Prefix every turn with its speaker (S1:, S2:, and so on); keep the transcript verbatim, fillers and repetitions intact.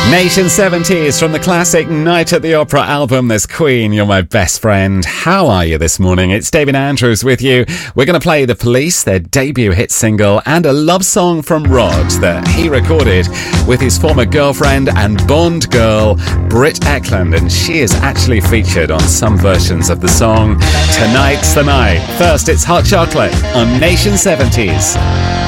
S1: Nation seventies from the classic Night at the Opera album. There's Queen, You're My Best Friend. How are you this morning? It's David Andrews with you. We're going to play The Police, their debut hit single, and a love song from Rod that he recorded with his former girlfriend and Bond girl, Britt Ekland, and she is actually featured on some versions of the song Tonight's the Night. First, it's Hot Chocolate on Nation seventies.